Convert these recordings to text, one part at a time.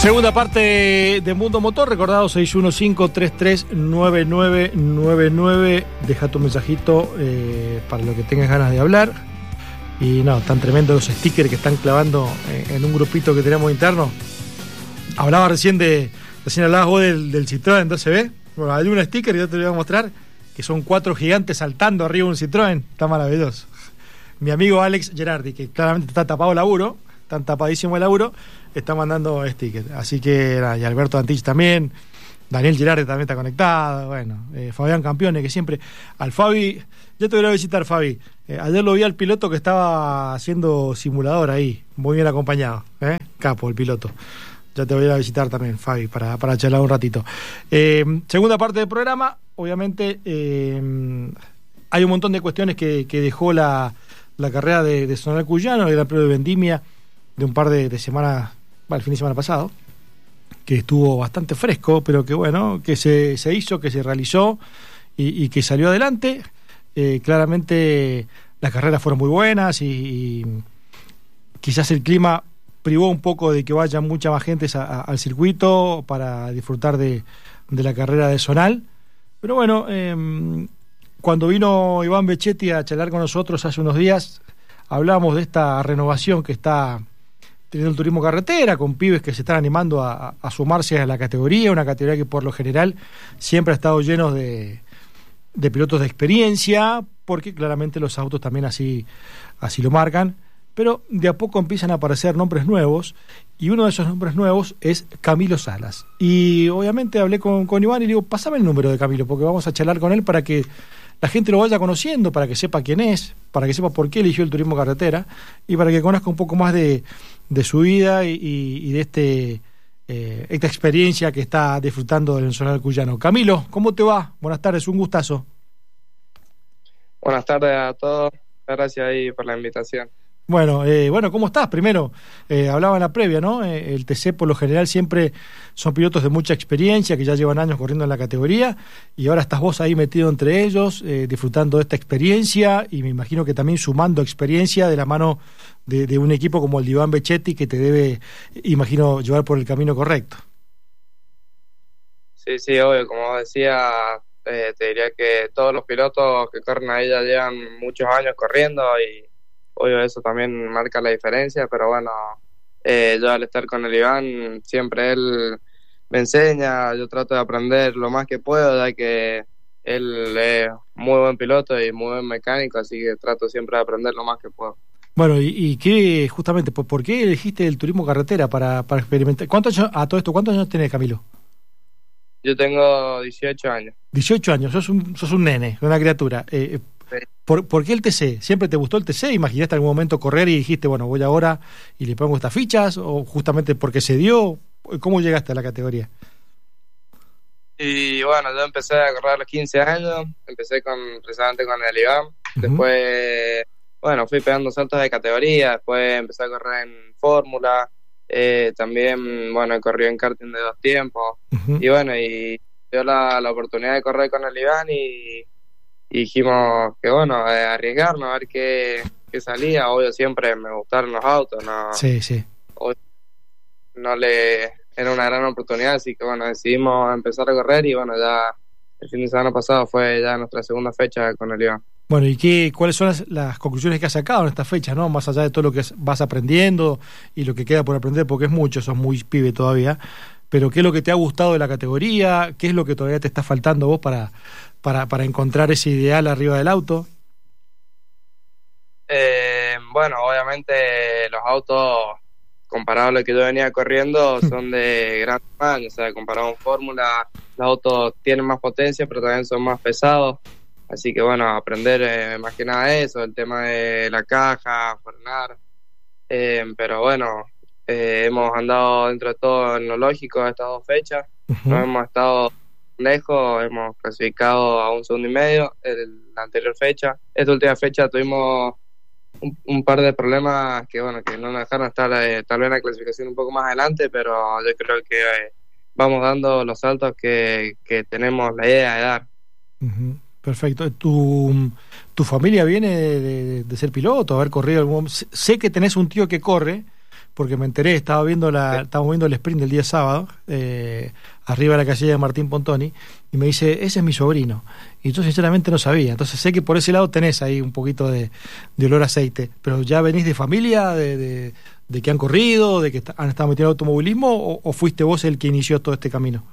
Segunda parte de Mundo Motor, recordado 615-339999. Deja tu mensajito para lo que tengas ganas de hablar. Y no, tan tremendo los stickers que están clavando en un grupito que tenemos interno. Hablaba recién hablabas vos del Citroën 12B. Bueno, hay un sticker que yo te lo voy a mostrar, que son 4 gigantes saltando arriba de un Citroën. Está maravilloso. Mi amigo Alex Gerardi, que claramente está tapado laburo, tan tapadísimo el laburo, está mandando stickers. Así que, y Alberto Antich también, Daniel Girardi también está conectado, bueno, Fabián Campione, que siempre, al Fabi, yo te voy a visitar, Fabi, ayer lo vi al piloto que estaba haciendo simulador ahí, muy bien acompañado, capo el piloto. Ya te voy a ir a visitar también, Fabi, para charlar un ratito. Segunda parte del programa, obviamente hay un montón de cuestiones que dejó la carrera de Zonal Cuyano, el Gran Premio de Vendimia, de un par de semanas, el fin de semana pasado, que estuvo bastante fresco, pero que bueno, que se hizo, que se realizó y que salió adelante. Claramente las carreras fueron muy buenas y quizás el clima privó un poco de que vaya mucha más gente al circuito para disfrutar de la carrera de Zonal. Pero bueno, cuando vino Iván Becchetti a charlar con nosotros hace unos días, hablábamos de esta renovación que está teniendo el turismo carretera, con pibes que se están animando a sumarse a la categoría, una categoría que por lo general siempre ha estado lleno de pilotos de experiencia, porque claramente los autos también así lo marcan, pero de a poco empiezan a aparecer nombres nuevos, y uno de esos nombres nuevos es Camilo Salas. Y obviamente hablé con Iván y le digo, pasame el número de Camilo, porque vamos a charlar con él para que la gente lo vaya conociendo, para que sepa quién es, para que sepa por qué eligió el turismo carretera, y para que conozca un poco más de su vida y de esta experiencia que está disfrutando del Zonal Cuyano. Camilo, ¿cómo te va? Buenas tardes, un gustazo. Buenas tardes a todos, gracias ahí por la invitación. Bueno, ¿cómo estás? Primero, hablaba en la previa, ¿no? El TC por lo general siempre son pilotos de mucha experiencia, que ya llevan años corriendo en la categoría, y ahora estás vos ahí metido entre ellos, disfrutando de esta experiencia, y me imagino que también sumando experiencia de la mano de un equipo como el de Iván Becchetti, que te debe, imagino, llevar por el camino correcto. Sí, obvio, como decía, te diría que todos los pilotos que corren ahí ya llevan muchos años corriendo, y obvio eso también marca la diferencia, pero bueno, yo al estar con el Iván, siempre él me enseña, yo trato de aprender lo más que puedo, ya que él es muy buen piloto y muy buen mecánico, así que trato siempre de aprender lo más que puedo. Bueno, y qué, justamente, ¿por qué elegiste el turismo carretera para experimentar? ¿Cuántos años tenés, Camilo? Yo tengo 18 años. 18 años, sos un nene, una criatura. Sí. ¿Por qué el TC? ¿Siempre te gustó el TC? ¿Imaginaste en algún momento correr y dijiste, bueno, voy ahora y le pongo estas fichas? ¿O justamente porque se dio? ¿Cómo llegaste a la categoría? Y bueno, yo empecé a correr a los 15 años, empecé precisamente con el Iván, después, bueno, fui pegando saltos de categoría, después empecé a correr en Fórmula, también, bueno, he corrido en karting de 2 tiempos, y bueno, y dio la oportunidad de correr con el Iván y dijimos que bueno, arriesgarnos a ver qué salía. Obvio siempre me gustaron los autos, ¿no? Sí. Era una gran oportunidad, así que bueno, decidimos empezar a correr y bueno, ya el fin de semana pasado fue ya nuestra segunda fecha con el Iván. Bueno, ¿y cuáles son las conclusiones que has sacado en esta fecha, ¿no? Más allá de todo lo que vas aprendiendo y lo que queda por aprender, porque es mucho, sos muy pibe todavía, pero ¿qué es lo que te ha gustado de la categoría? ¿Qué es lo que todavía te está faltando vos para encontrar ese ideal arriba del auto? Bueno, obviamente los autos, comparados a lo que yo venía corriendo, son de gran tamaño, o sea, comparado con Fórmula, los autos tienen más potencia, pero también son más pesados, así que bueno, aprender más que nada eso, el tema de la caja, frenar, pero bueno, hemos andado dentro de todo en lo lógico estas 2 fechas, no hemos estado lejos, hemos clasificado a un segundo y medio en la anterior fecha. Esta última fecha tuvimos un par de problemas que bueno, que no nos dejaron estar tal vez en la clasificación un poco más adelante, pero yo creo que vamos dando los saltos que tenemos la idea de dar. Perfecto. ¿Tu familia viene de ser piloto, haber corrido algún... Sé que tenés un tío que corre, porque me enteré, estábamos viendo el sprint del día sábado, arriba de la casilla de Martín Pontoni, y me dice, ese es mi sobrino. Y yo sinceramente no sabía. Entonces sé que por ese lado tenés ahí un poquito de olor a aceite. Pero ¿ya venís de familia, de que han corrido, de que han estado metiendo en automovilismo, o fuiste vos el que inició todo este camino?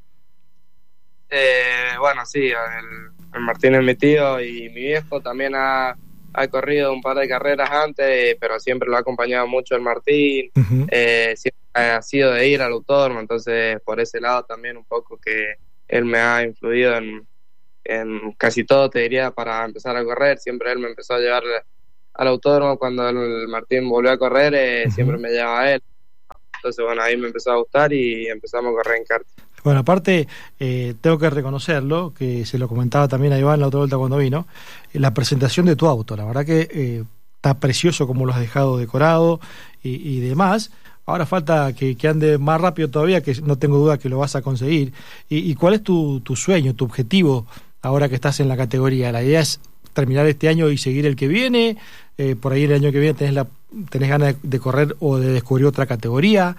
Bueno, sí, el Martín es mi tío y mi viejo también ha corrido un par de carreras antes, pero siempre lo ha acompañado mucho el Martín. Uh-huh. Siempre ha sido de ir al autódromo, entonces por ese lado también un poco que él me ha influido en casi todo, te diría, para empezar a correr. Siempre él me empezó a llevar al autódromo cuando el Martín volvió a correr, siempre me llevaba a él. Entonces, bueno, ahí me empezó a gustar y empezamos a correr en kart. Bueno, aparte, tengo que reconocerlo, que se lo comentaba también a Iván la otra vuelta cuando vino, la presentación de tu auto, la verdad que está precioso como lo has dejado decorado y demás. Ahora falta que ande más rápido todavía, que no tengo duda que lo vas a conseguir. ¿Y cuál es tu sueño, tu objetivo ahora que estás en la categoría? ¿La idea es terminar este año y seguir el que viene? Por ahí el año que viene tenés ganas de correr o de descubrir otra categoría.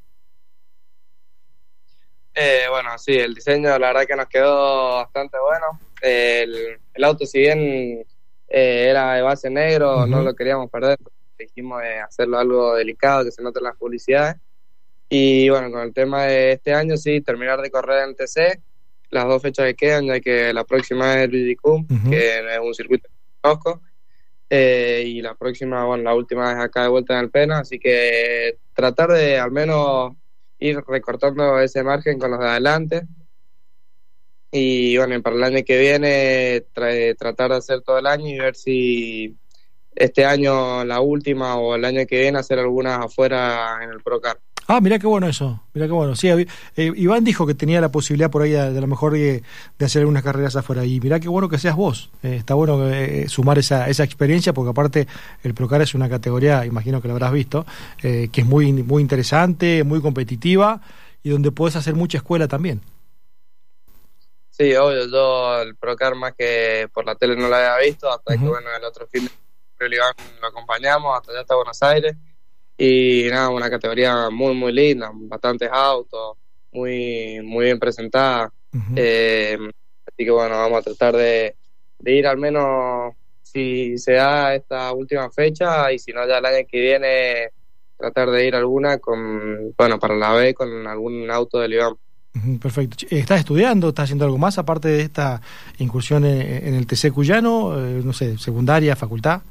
Bueno, sí, el diseño la verdad que nos quedó bastante bueno. El auto, si bien era de base negro, uh-huh, no lo queríamos perder. Dijimos hacerlo algo delicado, que se note en las publicidades. Y bueno, con el tema de este año, sí, terminar de correr en TC, las 2 fechas que quedan, ya que la próxima es el Bidicum, uh-huh, que es un circuito que conozco. Y la próxima, bueno, la última es acá de vuelta en el Pena, así que tratar de al menos ir recortando ese margen con los de adelante. Y bueno, para el año que viene tratar de hacer todo el año y ver si este año la última o el año que viene hacer algunas afuera en el Procar. Ah, mirá qué bueno eso, mirá qué bueno. Sí, Iván dijo que tenía la posibilidad por ahí de a lo mejor de hacer algunas carreras afuera, y mirá qué bueno que seas vos. Está bueno sumar esa experiencia, porque aparte el Procar es una categoría, imagino que lo habrás visto, que es muy, muy interesante, muy competitiva, y donde podés hacer mucha escuela también. Sí, obvio, yo el Procar más que por la tele no lo había visto, hasta uh-huh, que bueno, el otro fin de Iván lo acompañamos hasta allá, hasta Buenos Aires. Y nada, una categoría muy, muy linda, bastantes autos, muy, muy bien presentada. Uh-huh. Así que bueno, vamos a tratar de ir al menos, si se da esta última fecha, y si no ya el año que viene, tratar de ir alguna para la B con algún auto del Iván. Uh-huh, perfecto. ¿Estás estudiando? ¿Estás haciendo algo más aparte de esta incursión en el TC Cuyano? No sé, secundaria, facultad.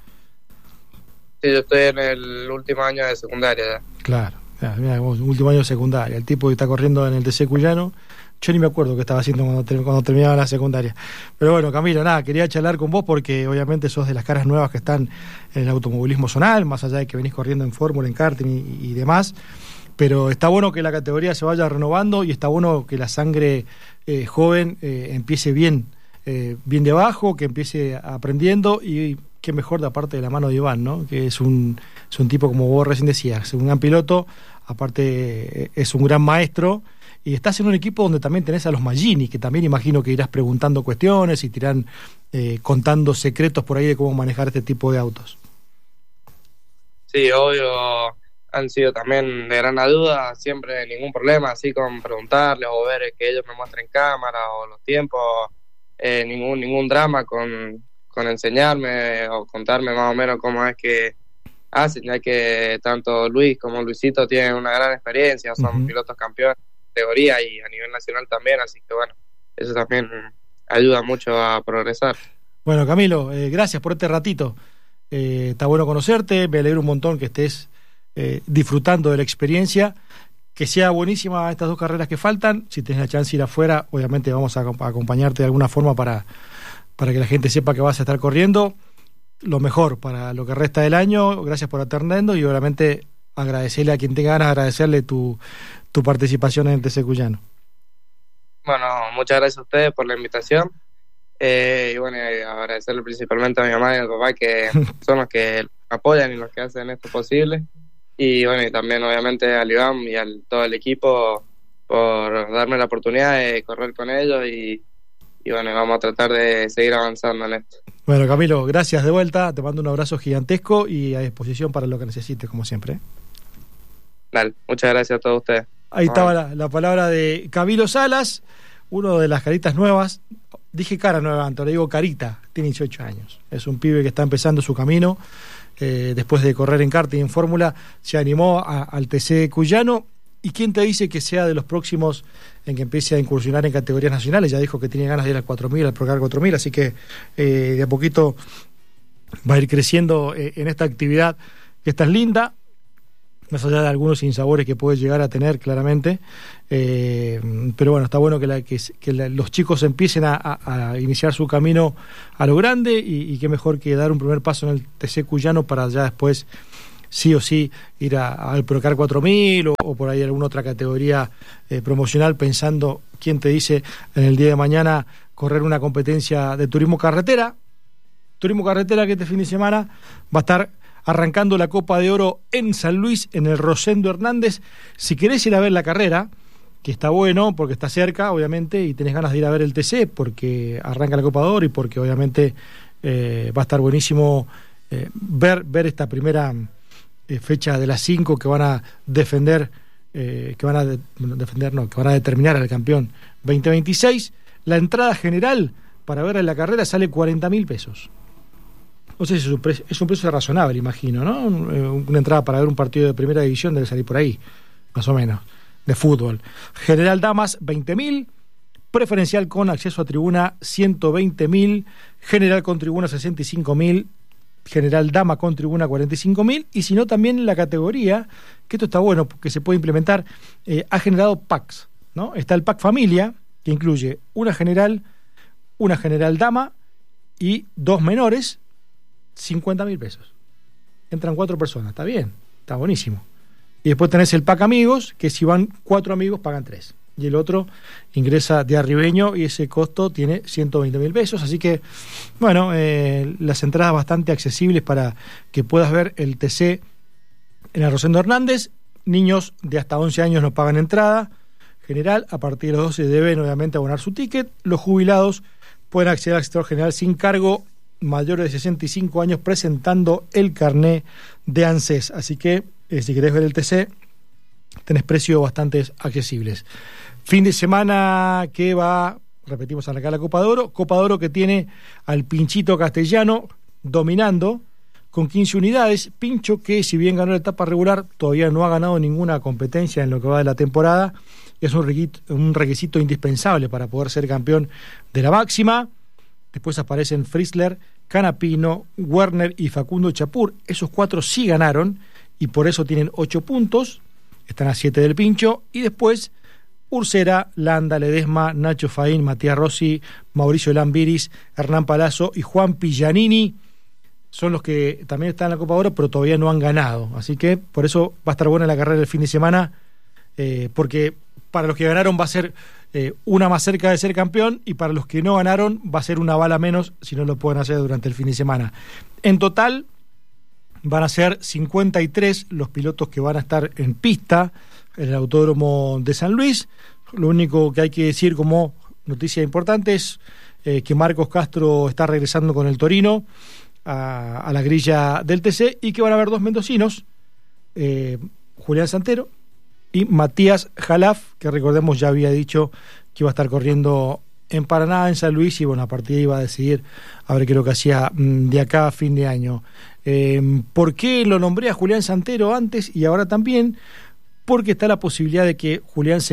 Sí, yo estoy en el último año de secundaria ya. Claro, mira, último año de secundaria. El tipo que está corriendo en el TC Cuyano, yo ni me acuerdo qué estaba haciendo cuando terminaba la secundaria. Pero bueno, Camilo, nada, quería charlar con vos porque obviamente sos de las caras nuevas que están en el automovilismo zonal, más allá de que venís corriendo en fórmula, en karting y demás. Pero está bueno que la categoría se vaya renovando y está bueno que la sangre joven empiece bien de abajo, que empiece aprendiendo, y qué mejor de aparte de la mano de Iván, ¿no? Que es un tipo, como vos recién decías, un gran piloto, aparte es un gran maestro, y estás en un equipo donde también tenés a los Magini, que también imagino que irás preguntando cuestiones y te irán contando secretos por ahí de cómo manejar este tipo de autos. Sí, obvio, han sido también de gran ayuda, siempre ningún problema, así con preguntarles o ver que ellos me muestren cámara o los tiempos, ningún drama con enseñarme o contarme más o menos cómo es que hacen, ya que tanto Luis como Luisito tienen una gran experiencia, son uh-huh, pilotos campeones de categoría y a nivel nacional también, así que bueno, eso también ayuda mucho a progresar. Bueno, Camilo, gracias por este ratito, está bueno conocerte, me alegro un montón que estés disfrutando de la experiencia, que sea buenísima estas 2 carreras que faltan. Si tenés la chance de ir afuera, obviamente vamos a acompañarte de alguna forma para que la gente sepa que vas a estar corriendo. Lo mejor para lo que resta del año, gracias por atendernos, y obviamente agradecerle a quien tenga ganas de agradecerle tu participación en el TC Cuyano. Bueno, muchas gracias a ustedes por la invitación, y bueno, agradecerle principalmente a mi mamá y a mi papá, que son los que me apoyan y los que hacen esto posible, y bueno, y también obviamente al Iván y a todo el equipo por darme la oportunidad de correr con ellos, y bueno, vamos a tratar de seguir avanzando en esto. Bueno, Camilo, gracias de vuelta, te mando un abrazo gigantesco y a disposición para lo que necesites, como siempre. Dale, muchas gracias a todos ustedes. Ahí estaba la palabra de Camilo Salas, uno de las caritas nuevas. Dije cara nueva, antes le digo carita, tiene 18 años. Es un pibe que está empezando su camino. Después de correr en karting y en fórmula, se animó al TC Cuyano. ¿Y quién te dice que sea de los próximos en que empiece a incursionar en categorías nacionales? Ya dijo que tiene ganas de ir al 4000, al Procar 4000, así que de a poquito va a ir creciendo en esta actividad que es tan linda, más allá de algunos sinsabores que puede llegar a tener claramente, pero bueno, está bueno que los chicos empiecen a iniciar su camino a lo grande, y qué mejor que dar un primer paso en el TC Cuyano para ya después sí o sí ir al Procar 4000 o por ahí alguna otra categoría promocional, pensando, quién te dice, en el día de mañana correr una competencia de turismo carretera que este fin de semana va a estar arrancando la Copa de Oro en San Luis, en el Rosendo Hernández. Si querés ir a ver la carrera, que está bueno porque está cerca, obviamente, y tenés ganas de ir a ver el TC porque arranca la Copa de Oro y porque obviamente va a estar buenísimo ver esta primera fecha de las 5 que van a defender, que van a determinar al campeón 2026. La entrada general para ver la carrera sale 40.000 pesos. No sé si es un precio razonable, imagino, ¿no? Una entrada para ver un partido de primera división debe salir por ahí, más o menos, de fútbol. General Damas, 20.000. Preferencial con acceso a tribuna, 120.000. General con tribuna, 65.000. General Dama con tribuna, 45.000. Y si no, también la categoría, que esto está bueno porque se puede implementar, ha generado packs, ¿no? Está el pack familia, que incluye una general dama y 2 menores, 50.000 pesos. Entran 4 personas, está bien, está buenísimo. Y después tenés el pack amigos, que si van 4 amigos pagan 3. Y el otro ingresa de arribeño y ese costo tiene 120.000 pesos. Así que, bueno, las entradas bastante accesibles para que puedas ver el TC en el Rosendo Hernández. Niños de hasta 11 años no pagan entrada general. A partir de los 12 deben obviamente abonar su ticket. Los jubilados pueden acceder al sector general sin cargo, mayores de 65 años presentando el carné de ANSES. Así que si querés ver el TC, tenés precios bastante accesibles. Fin de semana que va, repetimos, a arrancar la Copa de Oro que tiene al Pinchito Castellano dominando con 15 unidades. Pincho, que si bien ganó la etapa regular, todavía no ha ganado ninguna competencia en lo que va de la temporada. Es un requisito indispensable para poder ser campeón de la máxima. Después aparecen Frizzler, Canapino, Werner y Facundo Chapur. Esos 4 sí ganaron y por eso tienen 8 puntos. Están a 7 del Pincho. Y después Ursera, Landa, Ledesma, Nacho Faín, Matías Rossi, Mauricio Lambiris, Hernán Palazzo y Juan Pillanini son los que también están en la Copa de Oro, pero todavía no han ganado. Así que por eso va a estar buena la carrera del fin de semana, porque para los que ganaron va a ser una más cerca de ser campeón, y para los que no ganaron va a ser una bala menos si no lo pueden hacer durante el fin de semana. En total van a ser 53 los pilotos que van a estar en pista en el Autódromo de San Luis. Lo único que hay que decir como noticia importante es que Marcos Castro está regresando con el Torino a la grilla del TC, y que van a haber 2 mendocinos, Julián Santero y Matías Jalaf, que recordemos ya había dicho que iba a estar corriendo en Paraná, en San Luis, y bueno, a partir de ahí iba a decidir a ver qué es lo que hacía de acá a fin de año. ¿Por qué lo nombré a Julián Santero antes y ahora también? Porque está la posibilidad de que Julián se